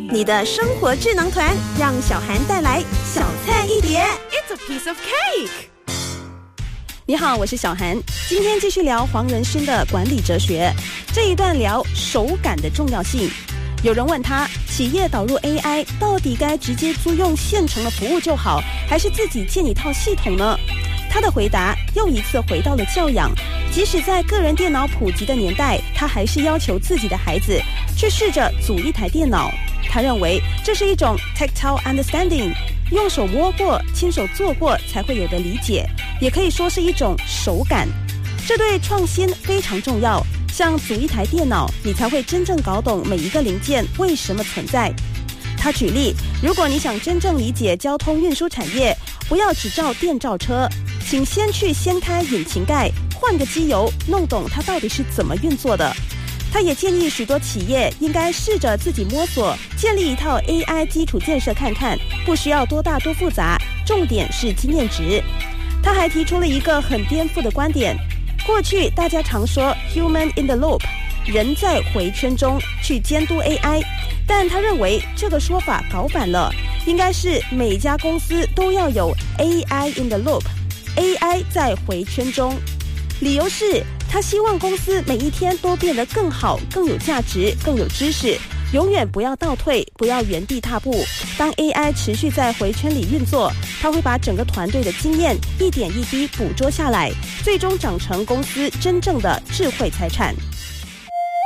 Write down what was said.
你的生活智囊团，让小涵带来小菜一碟。 It's a piece of cake。 你好，我是小涵，今天继续聊黄仁勋的管理哲学。这一段聊手感的重要性。有人问他，企业导入 AI 到底该直接租用现成的服务就好，还是自己建一套系统呢？他的回答又一次回到了教养。即使在个人电脑普及的年代，他还是要求自己的孩子去试着组一台电脑。他认为这是一种 tactile understanding， 用手摸过、亲手做过才会有的理解，也可以说是一种手感。这对创新非常重要，像组一台电脑，你才会真正搞懂每一个零件为什么存在。他举例，如果你想真正理解交通运输产业，不要只照电召车，请先去掀开引擎盖，换个机油，弄懂它到底是怎么运作的。他也建议许多企业应该试着自己摸索，建立一套 AI 基础建设看看，不需要多大多复杂，重点是经验值。他还提出了一个很颠覆的观点，过去大家常说 human in the loop， 人在回圈中去监督 AI， 但他认为这个说法搞反了，应该是每家公司都要有 AI in the loop， AI 在回圈中。理由是他希望公司每一天都变得更好、更有价值、更有知识，永远不要倒退，不要原地踏步。当 AI 持续在回圈里运作，他会把整个团队的经验一点一滴捕捉下来，最终长成公司真正的智慧财产。